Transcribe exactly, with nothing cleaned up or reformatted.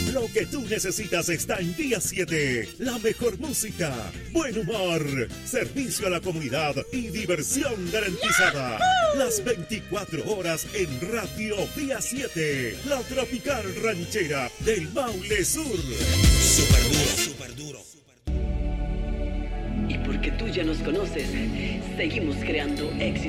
Lo que tú necesitas está en Vía siete. La mejor música, buen humor, servicio a la comunidad y diversión garantizada. Las veinticuatro horas en Radio Vía siete. La tropical ranchera del Maule Sur. Super duro, super duro. Y porque tú ya nos conoces, seguimos creando éxito.